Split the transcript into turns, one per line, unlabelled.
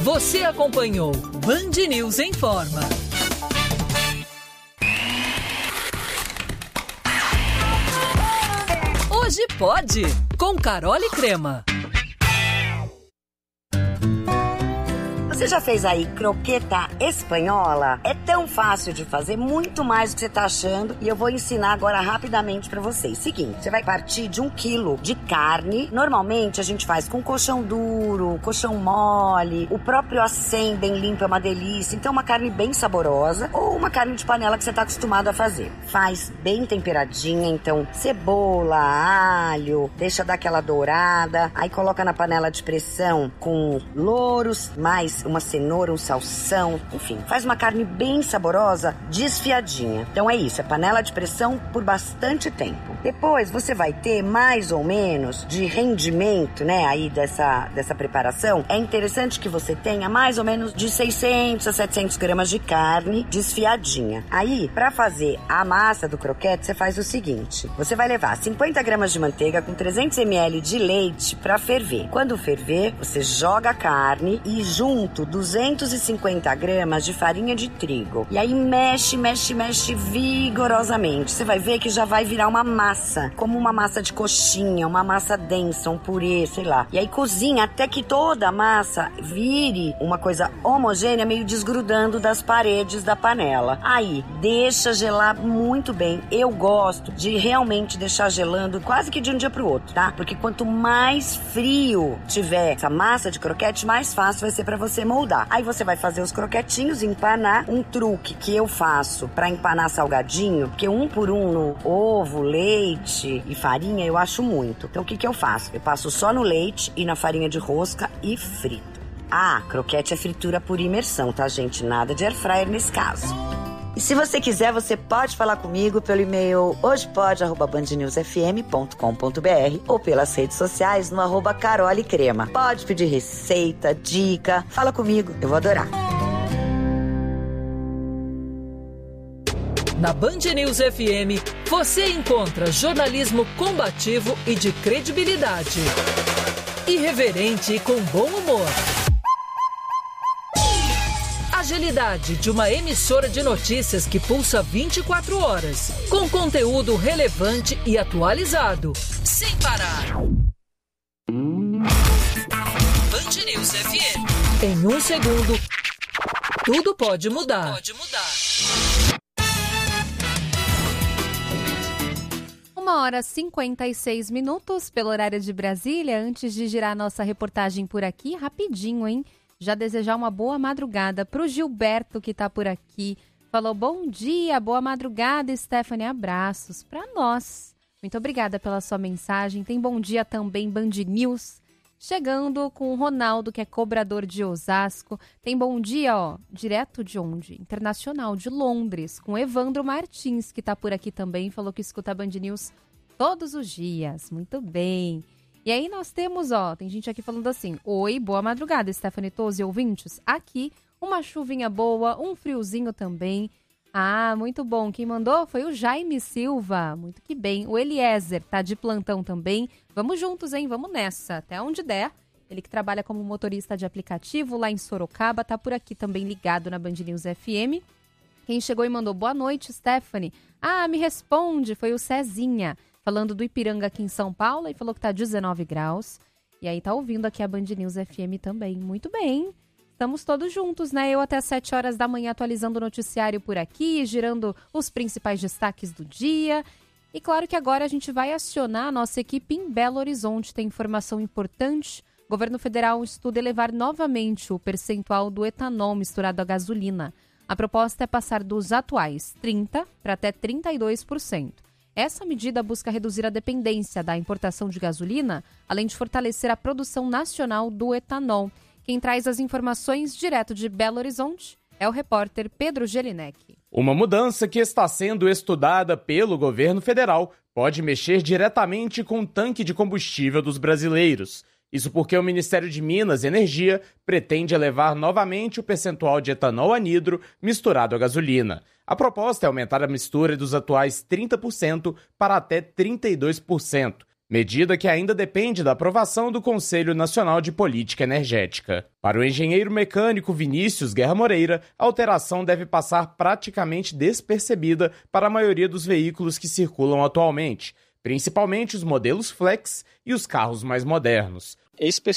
Você acompanhou Band News Informa. Hoje pode, com Carol e Crema.
Você já fez aí croqueta espanhola? É tão fácil de fazer, muito mais do que você tá achando. E eu vou ensinar agora rapidamente pra vocês. Seguinte, você vai partir de 1 quilo de carne. Normalmente a gente faz com colchão duro, colchão mole. O próprio acém bem limpo é uma delícia. Então uma carne bem saborosa. Ou uma carne de panela que você tá acostumado a fazer. Faz bem temperadinha, então cebola, alho. Deixa dar aquela dourada. Aí coloca na panela de pressão com louros, mais uma cenoura, um salsão, enfim. Faz uma carne bem saborosa, desfiadinha. Então é isso, é panela de pressão por bastante tempo. Depois você vai ter mais ou menos de rendimento, né, aí dessa preparação. É interessante que você tenha mais ou menos de 600 a 700 gramas de carne desfiadinha. Aí, pra fazer a massa do croquete, você faz o seguinte. Você vai levar 50 gramas de manteiga com 300 ml de leite pra ferver. Quando ferver, você joga a carne e junto 250 gramas de farinha de trigo. E aí mexe vigorosamente. Você vai ver que já vai virar uma massa, como uma massa de coxinha, uma massa densa, um purê, sei lá. E aí cozinha até que toda a massa vire uma coisa homogênea, meio desgrudando das paredes da panela. Aí, deixa gelar muito bem. Eu gosto de realmente deixar gelando quase que de um dia pro outro, tá? Porque quanto mais frio tiver essa massa de croquete, mais fácil vai ser pra você moldar. Aí você vai fazer os croquetinhos, empanar. Um truque que eu faço pra empanar salgadinho, que 1 por 1 no ovo, leite e farinha, eu acho muito. Então o que eu faço? Eu passo só no leite e na farinha de rosca e frito. Ah, croquete é fritura por imersão, tá, gente? Nada de air fryer nesse caso. E se você quiser, você pode falar comigo pelo e-mail hojepode@bandnewsfm.com.br ou pelas redes sociais no @carolecrema. Pode pedir receita, dica, fala comigo, eu vou adorar.
Na Band News FM, você encontra jornalismo combativo e de credibilidade. Irreverente e com bom humor. Agilidade de uma emissora de notícias que pulsa 24 horas, com conteúdo relevante e atualizado, sem parar. Band News FM. Em 1 segundo, tudo pode mudar.
1h56 pelo horário de Brasília. Antes de girar nossa reportagem por aqui, rapidinho, hein? Já desejar uma boa madrugada para o Gilberto, que está por aqui. Falou, bom dia, boa madrugada, Stephanie, abraços para nós. Muito obrigada pela sua mensagem. Tem bom dia também, Band News. Chegando com o Ronaldo, que é cobrador de Osasco. Tem bom dia, ó, direto de onde? Internacional, de Londres, com Evandro Martins, que está por aqui também. Falou que escuta a Band News todos os dias. Muito bem. E aí nós temos, ó, tem gente aqui falando assim, oi, boa madrugada, Stephanie Tosi, ouvintes. Aqui, uma chuvinha boa, um friozinho também. Ah, muito bom. Quem mandou foi o Jaime Silva. Muito que bem. O Eliezer tá de plantão também. Vamos juntos, hein? Vamos nessa. Até onde der. Ele que trabalha como motorista de aplicativo lá em Sorocaba, tá por aqui também ligado na Band News FM. Quem chegou e mandou boa noite, Stephanie. Ah, me responde, foi o Cezinha. Falando do Ipiranga aqui em São Paulo, e falou que tá 19 graus. E aí tá ouvindo aqui a Band News FM também. Muito bem. Estamos todos juntos, né? Eu até 7 horas da manhã atualizando o noticiário por aqui, girando os principais destaques do dia. E claro que agora a gente vai acionar a nossa equipe em Belo Horizonte. Tem informação importante. O governo federal estuda elevar novamente o percentual do etanol misturado à gasolina. A proposta é passar dos atuais 30% para até 32%. Essa medida busca reduzir a dependência da importação de gasolina, além de fortalecer a produção nacional do etanol. Quem traz as informações direto de Belo Horizonte é o repórter Pedro Gelinek.
Uma mudança que está sendo estudada pelo governo federal pode mexer diretamente com o tanque de combustível dos brasileiros. Isso porque o Ministério de Minas e Energia pretende elevar novamente o percentual de etanol anidro misturado à gasolina. A proposta é aumentar a mistura dos atuais 30% para até 32%. medida que ainda depende da aprovação do Conselho Nacional de Política Energética. Para o engenheiro mecânico Vinícius Guerra Moreira, a alteração deve passar praticamente despercebida para a maioria dos veículos que circulam atualmente, principalmente os modelos flex e os carros mais modernos.